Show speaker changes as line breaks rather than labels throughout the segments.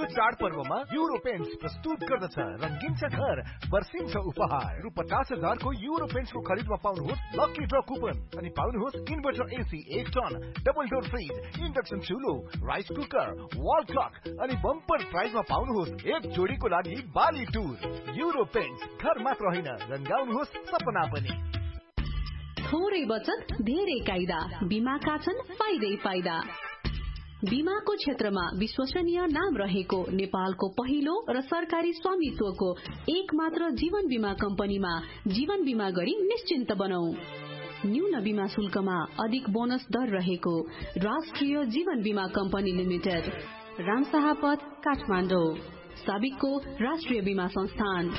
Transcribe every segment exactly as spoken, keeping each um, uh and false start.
यो चाडपर्वमा euro paints प्रस्तुत गर्दछ रंगीन छ घर बर्सिन्छ उपहार। रु पचास हजार को युरो पेन्ट्स को खरीदमा पाउनुहोस् लकी ड्र कुपन अनि पाउनुहोस् इन्भर्टर एसी एक ton, double door fridge, induction चुलो, rice cooker, wall clock अनि बम्पर प्राइजमा पाउनुहोस् एक जोडीको लागि बाली टुर। युरो पेन्ट्स घर मात्र होइन रंगाउनुहोस् सपना पनि।
थोरै बचत धेरै कायदा, बीमाका छन् फाइदै फाइदा। बीमाको क्षेत्रमा विश्वसनीय नाम रहेको नेपालको पहिलो र सरकारी स्वामित्वको एक मात्र जीवन बीमा कम्पनीमा जीवन बीमा गरी निश्चिन्त बनौ। न्यून बीमा शुल्कमा अधिक बोनस दर रहेको राष्ट्रिय जीवन बीमा कम्पनी लिमिटेड, रामशाह पथ, काठमाडौँ। साबिकको राष्ट्रिय बीमा संस्थान।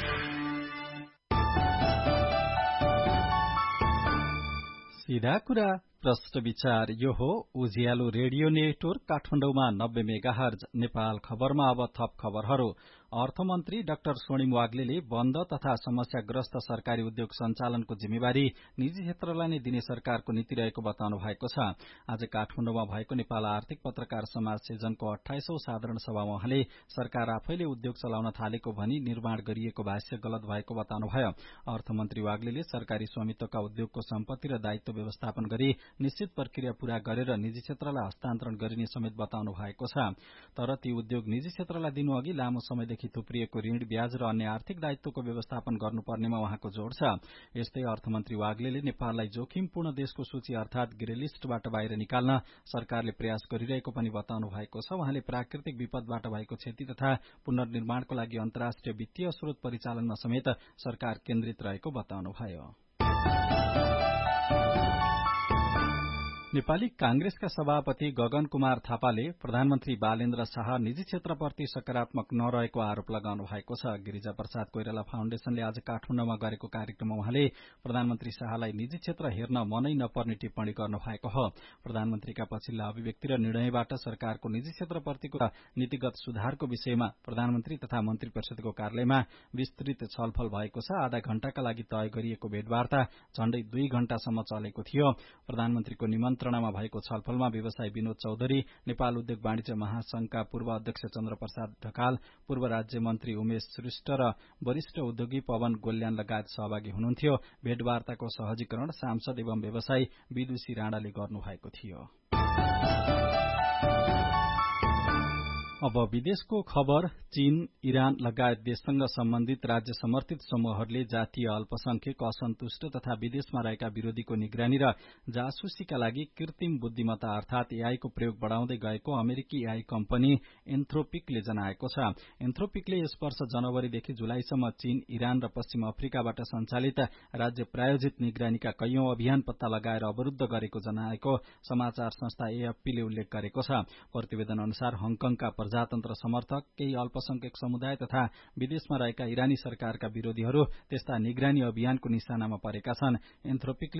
सीधा कुरा प्रश्न विचार यो हो उज्यालो रेडियो नेटवर्क काठमाडौँमा नब्बे मेगाहर्ज। नेपाल खबरमा अब थप खबरहरू। अर्थमन्त्री डाक्टर स्वर्णिम वाग्लेले बन्द तथा समस्याग्रस्त सरकारी उद्योग सञ्चालनको जिम्मेवारी निजी क्षेत्रलाई नै दिने सरकारको नीति रहेको बताउनु भएको छ। आज काठमाडौँमा भएको नेपाल आर्थिक पत्रकार समाज सिजनको अठाइसौं साधारण सभामा उहाँले सरकार आफैले उद्योग चलाउन थालेको भनी निर्माण गरिएको भाष्य गलत भएको बताउनुभयो। अर्थमन्त्री वाग्लेले सरकारी स्वामित्वका उद्योगको सम्पत्ति र दायित्व व्यवस्थापन गरी निश्चित प्रक्रिया पूरा गरेर निजी क्षेत्रलाई हस्तान्तरण गरिने समेत बताउनु भएको छ। तर ती उद्योग निजी क्षेत्रलाई दिनु अघि लामो समयदेखि थुप्रिएको ऋण, ब्याज र अन्य आर्थिक दायित्वको व्यवस्थापन गर्नुपर्नेमा उहाँको जोड़ छ। यस्तै अर्थमन्त्री वाग्लेले नेपाललाई जोखिमपूर्ण देशको सूची अर्थात ग्रे लिस्टबाट बाहिर निकाल्न सरकारले प्रयास गरिरहेको पनि बताउनु भएको छ। उहाँले प्राकृतिक विपदबाट भएको क्षति तथा पुनर्निर्माणको लागि अन्तर्राष्ट्रिय वित्तीय स्रोत परिचालनमा समेत सरकार केन्द्रित रहेको बताउनुभयो। नेपाली कांग्रेसका सभापति गगन कुमार थापाले प्रधानमन्त्री बालेन्द्र शाह निजी क्षेत्रप्रति सकारात्मक नरहेको आरोप लगाउनु भएको छ। गिरिजा प्रसाद कोइराला फाउन्डेशनले आज काठमाडौँमा गरेको कार्यक्रममा उहाँले प्रधानमन्त्री शाहलाई निजी क्षेत्र हेर्न मनै नपर्ने टिप्पणी गर्नु भएको हो। प्रधानमन्त्रीका पछिल्ला अभिव्यक्ति र निर्णयबाट सरकारको निजी क्षेत्रप्रतिको नीतिगत सुधारको विषयमा प्रधानमन्त्री तथा मन्त्री परिषदको कार्यालयमा विस्तृत छलफल भएको छ। आधा घण्टाका लागि तय गरिएको भेटवार्ता झण्डै दुई घण्टासम्म चलेको थियो। प्रधानमन्त्रीको निमन्त्रण मा भएको छलफलमा व्यवसायी विनोद चौधरी, नेपाल उद्योग वाणिज्य महासंघका पूर्व अध्यक्ष चन्द्र प्रसाद ढकाल, पूर्व राज्य मन्त्री उमेश श्रेष्ठ र वरिष्ठ उद्योगी पवन गोल्यान लगायत सहभागी हुनुहुन्थ्यो। भेटवार्ताको सहजीकरण सांसद एवं व्यवसायी विदुषी राणाले गर्नुभएको थियो। अब विदेशको खबर। चीन, इरान लगायत देशसँग सम्बन्धित राज्य समर्थित समूहहरूले जातीय अल्पसंख्यक, असन्तुष्ट तथा विदेशमा रहेका विरोधीको निगरानी र जासुसीका लागि कृत्रिम बुद्धिमत्ता अर्थात एआई को प्रयोग बढ़ाउँदै गएको अमेरिकी एआई कम्पनी एन्थ्रोपिकले जनाएको छ। एन्थ्रोपिकले यस वर्ष जनवरीदेखि जुलाईसम्म चीन, इरान र पश्चिम अफ्रिकाबाट सञ्चालित राज्य प्रायोजित निगरानीका कैयौं अभियान पत्ता लगाएर अवरुद्ध गरेको जनाएको समाचार संस्था एएफपीले उल्लेख गरेको छ। प्रतिवेदन अनुसार हङकङका प्रजातन्त्र समर्थक, केही अल्पसंख्यक समुदाय तथा विदेशमा रहेका इरानी सरकारका विरोधीहरू त्यस्ता निगरानी अभियानको निशानामा परेका छन्। एन्थ्रोपिकले